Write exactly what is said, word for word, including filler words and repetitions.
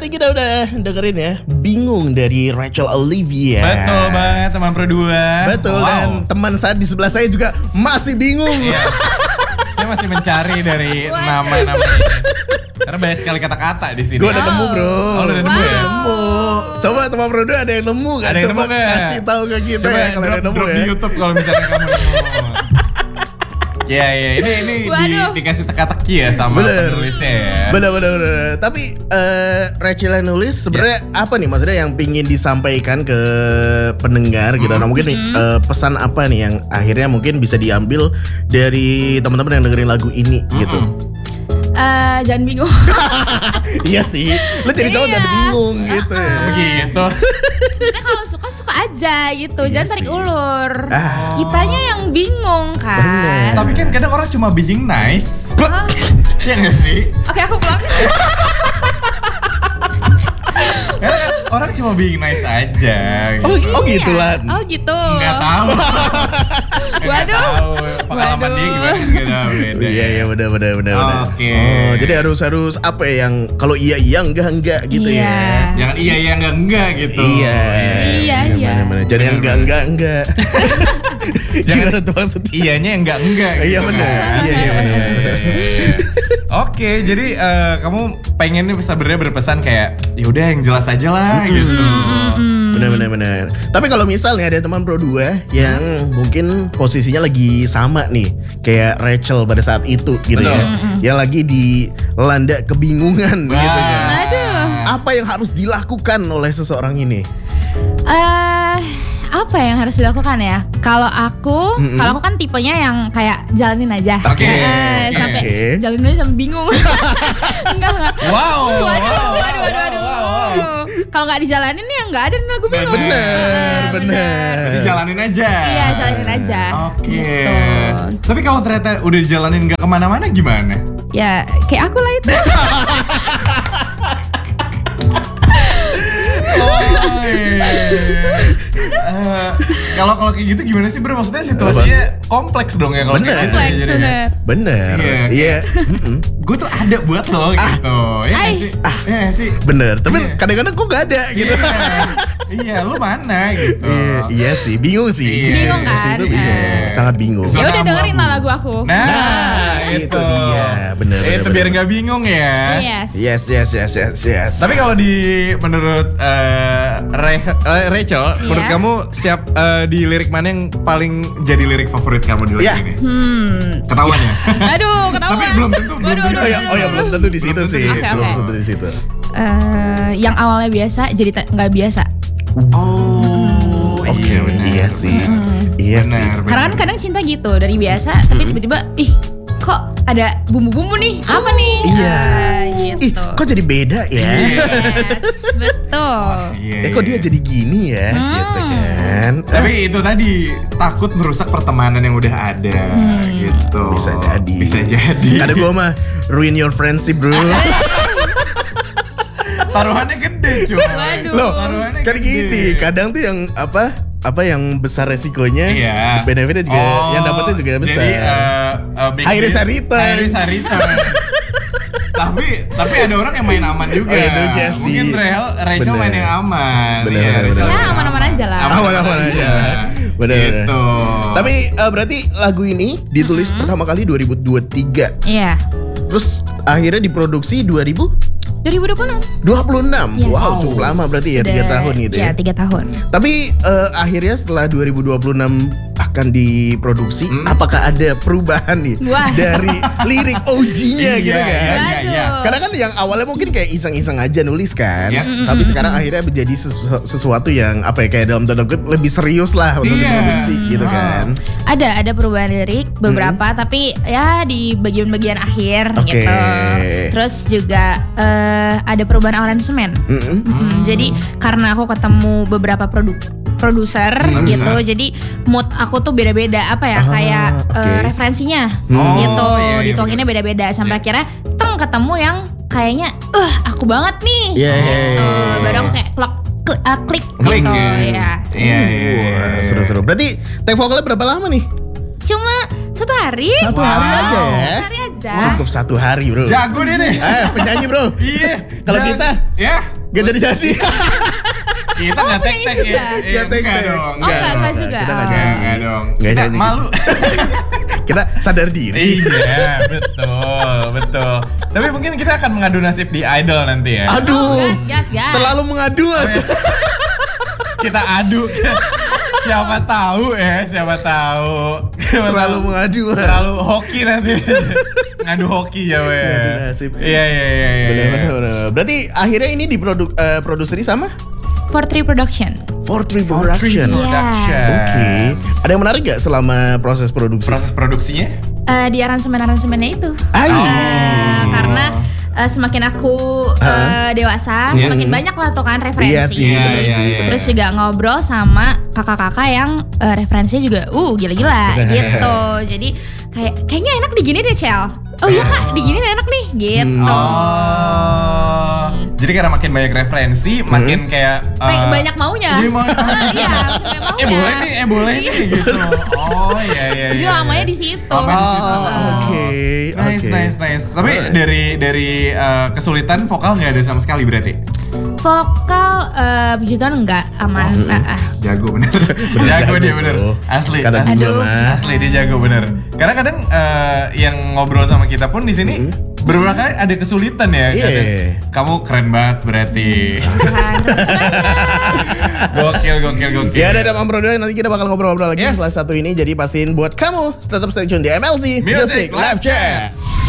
kita udah dengerin ya Bingung dari Rachel Olivia. Betul banget teman Pro dua. Betul, wow. Dan teman saya di sebelah saya juga masih bingung. Iya. Saya masih mencari dari nama-nama ini. Karena banyak sekali kata-kata di sini. Gue udah nemu bro. Oh, udah nemu wow. ya? Nemu. Coba teman Pro dua ada yang nemu gak? Ada yang Coba nemu gak? kasih tahu ke kita Coba ya kalau drop, ada nemu drop ya. di YouTube kalau misalnya kamu nemu. Ya ya ini ini di, dikasih teka-teki ya sama bener. penulisnya ya. Bener bener bener. Tapi uh, Rachel yang nulis sebenarnya yeah. apa nih maksudnya yang pingin disampaikan ke pendengar gitu. Mm. Nah mungkin nih uh, pesan apa nih yang akhirnya mungkin bisa diambil dari teman-teman yang dengerin lagu ini mm-hmm. gitu. Uh, jangan bingung. Iya sih. Lo jadi cowok jangan bingung gitu. Uh-uh. Ya. Begitu. Nah kalau suka-suka aja gitu, iya jangan tarik sih. ulur. Ah. Kitanya yang bingung kan. Bener. Tapi kan kadang orang cuma being nice. Hah? Iya gak sih? Oke aku pulang. Karena kan orang cuma being nice aja. Oh, Iya. oh gitu lah. Oh gitu. Nggak tahu. Nggak Waduh. tahu pengalaman Waduh. dia gimana? Nggak tahu beda. Iya iya benar benar benar. Oke. Oh jadi harus harus apa ya yang kalau iya iya enggak enggak gitu Iya. ya. Jangan iya iya enggak enggak gitu. Iya. Iya, iya. Benar-benar. Jadi yang enggak enggak enggak. Gimana tuh maksudnya? Iyanya enggak enggak gitu. Iya benar. Kan? Iya iya benar. Oke, jadi uh, kamu pengen nih sebenarnya berpesan kayak ya udah yang jelas aja lah hmm. gitu. Benar benar benar. Tapi kalau misalnya ada teman Pro dua yang mungkin posisinya lagi sama nih kayak Rachel pada saat itu gitu Betul. ya. Yang lagi dilanda kebingungan Wah. gitu kan. Aduh. Apa yang harus dilakukan oleh seseorang ini? Eh apa yang harus dilakukan ya? Kalau aku, Mm-mm. kalau aku kan tipenya yang kayak jalanin aja. Oke. Eh, sampai Oke. jalanin aja sampai bingung. Enggak enggak. Wow. Waduh, wow, waduh, wow, waduh, waduh. wow, wow. Kalau nggak dijalanin ya nggak ada nih lagu bingung. Bener, Eh, bener. Jadi jalanin aja. Iya, jalanin aja. Oke. Gitu. Tapi kalau ternyata udah dijalanin gak kemana-mana gimana? Ya kayak aku lah itu. Oh, uh, kalau kalau kayak gitu gimana sih bro? Maksudnya situasinya kompleks dong ya kalau Bener. kayak gitu. Kompleks, Jadi- bener. Bener. Iya. Iya. Mm-mm. Gue tuh ada buat lo gitu. Ya nggak Ay. sih? Ya nggak sih? Bener. Tapi Iya. kadang-kadang kok gak ada gitu. Iya. Iya, lu mana gitu. Iya, iya sih, bingung sih. Iya. Bingung kan? Itu bingung, Eh. sangat bingung. So- Ya udah Zona dengerin lah abu-abu. lagu aku. Nah, Nah, itu itu dia. Bener, Itu bener, biar bener. nggak bingung ya. Yes. Yes, yes, yes, yes, yes. Tapi kalau di menurut eh, Re- eh, Rachel, menurut Yes. kamu siap eh, di lirik mana yang paling jadi lirik favorit kamu di lagu Ya. ini? Hmm. Ketahuan ya? Aduh, ketahuan. Tapi belum tentu, belum Waduh, tentu. oh ya, waduh, oh ya waduh. belum tentu di situ Belum tentu. sih, Oke, belum oke. tentu di situ. Eh, yang awalnya biasa jadi ta- nggak biasa. Oh, Oke, iya benar. iya sih, iya sih. Benar, Karena kan benar. kadang cinta gitu dari biasa, tapi tiba-tiba ih kok ada bumbu-bumbu nih? Apa nih? Iya. Ah, Ih, gitu. kok jadi beda ya? Yes, betul. Iya, Eh, kok iya. dia jadi gini ya? Hmm. Gitu kan? Tapi itu tadi takut merusak pertemanan yang udah ada Hmm. gitu. Bisa jadi. Bisa jadi. Ada gua mah ruin your friendship, bro. Taruhannya gede, cuy. Waduh. Loh, Taruhannya kan gede. gini, kadang tuh yang apa? Apa yang besar resikonya, Iya. benefitnya juga, Oh, yang dapetnya juga besar. Jadi uh, uh, big High risk, deal, high return. high risk, high return. tapi tapi ada orang yang main aman juga. Oh, itu aja sih. Mungkin Rachel, Rachel Bener. main yang aman. Bener, Iya, bener, Rachel bener. Ya, main aman-aman aja lah. Aman-aman aja. Bener. Gitu. Tapi eh, berarti lagu ini ditulis pertama kali dua ribu dua puluh tiga. Iya. Terus akhirnya diproduksi dua ribu dua ribu dua puluh enam. dua puluh enam. Yes. Wow, cukup lama berarti ya, tiga Udah- tahun gitu Iya, ya. tiga tahun. Tapi eh, akhirnya setelah dua ribu dua puluh enam akan diproduksi, Hmm. apakah ada perubahan nih Wah. dari lirik O G-nya gitu Iya, kan? iya, iya, iya. Waduh. Karena kan yang awalnya mungkin kayak iseng-iseng aja nulis kan, Ya. tapi sekarang akhirnya menjadi sesu- sesuatu yang apa ya kayak dalam tanda kutip lebih serius lah untuk Iya. diproduksi gitu Ah. kan. Ada ada perubahan lirik beberapa, tapi ya di bagian-bagian akhir Oke. gitu. Terus juga eh, ada perubahan aransemen. Mm-mm. Mm, Jadi karena aku ketemu beberapa produk produser Hmm, gitu, bisa. jadi mood aku tuh beda-beda apa ya Ah, kayak oke. eh, referensinya Hmm. gitu, Oh, iya, iya, dituanginnya bener. beda-beda sampai Iya. akhirnya teng ketemu yang kayaknya eh aku banget nih. Iya, iya, Gitu. iya. Baru aku kayak klok klik, uh, klik Klik, gitu ya. ya. Iya, iya, iya. Wah, seru-seru. Berarti take vokalnya berapa lama nih? Cuma satu hari. Satu Wow. hari aja ya. Satu hari aja. Cukup satu hari bro. Jago dia nih. Eh penyanyi bro. Iya. Kalau jago. kita? Ya. Gak jadi-jadi. Kita Oh, nggak punya tek-tek juga? ya. Iya, Nggak tek-tek. enggak dong. Oh, enggak, enggak juga. Kita nggak Oh. jadi. Enggak dong. Nggak Kita jadi. malu. Kita sadar diri. Iya, betul, betul. Tapi mungkin kita akan mengadu nasib di Idol nanti ya. Aduh. Oh, gas, gas, gas. Terlalu mengadu mas. Kita adu. Siapa tahu ya, siapa tahu. Siapa Terlalu tahu. mengadu mas. Terlalu hoki nanti. Ngadu hoki ya, we. Ngadu nasib. Iya, iya, iya, iya. Bener, bener, bener. Berarti akhirnya ini diproduk eh, produseri sama For Three Production. four three Production. Iya. Production. Oke. Ada yang menarik gak selama proses produksi? Proses produksinya? Eh, di aransemen-aransemennya itu. Ay. Eh, karena eh, semakin aku eh, dewasa, Iya. semakin banyak lah tuh kan referensi. Iya sih, Iya, bener iya, sih. iya. bener. Terus juga ngobrol sama kakak-kakak yang eh, referensinya juga uh gila-gila gitu. Jadi kayak kayaknya enak digini deh, Cel. Oh iya Kak, digini enak nih gitu. Oh. Jadi karena makin banyak referensi, makin kayak Kayak eh, banyak maunya. Jadi mau Iya, kayak maunya. eh boleh nih, eh boleh nih gitu. Oh iya iya. Jadi iya, lamanya iya. di situ. Lamanya di situ. Oh, oke. Nice, oke. nice, nice. Tapi Boleh. dari dari eh, kesulitan vokal nggak ada sama sekali berarti? Vokal eh puji Tuhan enggak aman. Ah, ah. Jago bener. jago dia bener. Asli. Kata asli. gua mah. Asli dia jago bener. Karena kadang eh, yang ngobrol sama kita pun di sini beberapa kali ada kesulitan ya. Iya. Kadang, kamu keren banget berarti. Tuhan, terus gokil, gokil, gokil. Ya udah Mam Bro, nanti kita bakal ngobrol-ngobrol lagi Yes. setelah satu ini. Jadi pastiin buat kamu tetap stay tune di M L C Music Live Chat.